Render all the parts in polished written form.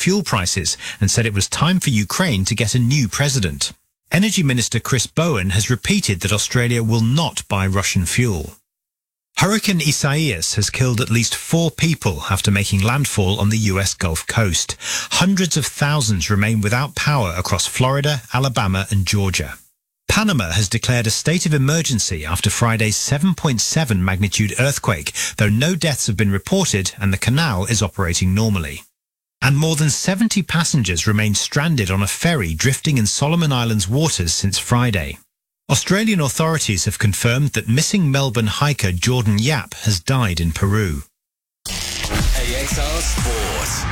fuel prices and said it was time for Ukraine to get a new president. Energy Minister Chris Bowen has repeated that Australia will not buy Russian fuel. Hurricane Isaias has killed at least 4 people after making landfall on the US Gulf Coast. Hundreds of thousands remain without power across Florida, Alabama and Georgia. Panama has declared a state of emergency after Friday's 7.7 magnitude earthquake, though no deaths have been reported and the canal is operating normally. And more than 70 passengers remain stranded on a ferry drifting in Solomon Islands waters since Friday. Australian authorities have confirmed that missing Melbourne hiker Jordan Yap has died in Peru. AXR Sport.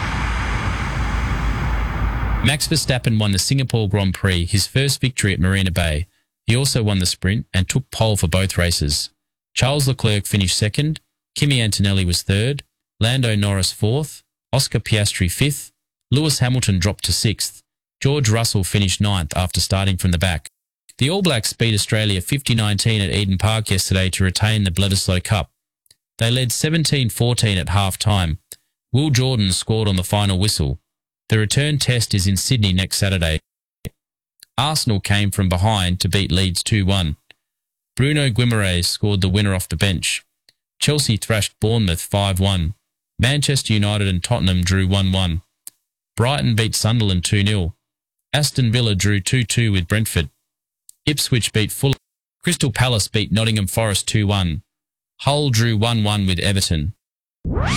Max Verstappen won the Singapore Grand Prix, his first victory at Marina Bay. He also won the sprint and took pole for both races. Charles Leclerc finished second, Kimi Antonelli was third, Lando Norris fourth, Oscar Piastri fifth, Lewis Hamilton dropped to sixth. George Russell finished ninth after starting from the back. The All Blacks beat Australia 50-19 at Eden Park yesterday to retain the Bledisloe Cup. They led 17-14 at half-time. Will Jordan scored on the final whistle. The return test is in Sydney next Saturday. Arsenal came from behind to beat Leeds 2-1. Bruno Guimaraes scored the winner off the bench. Chelsea thrashed Bournemouth 5-1. Manchester United and Tottenham drew 1-1. Brighton beat Sunderland 2-0. Aston Villa drew 2-2 with Brentford. Ipswich beat Fulham. Crystal Palace beat Nottingham Forest 2-1. Hull drew 1-1 with Everton.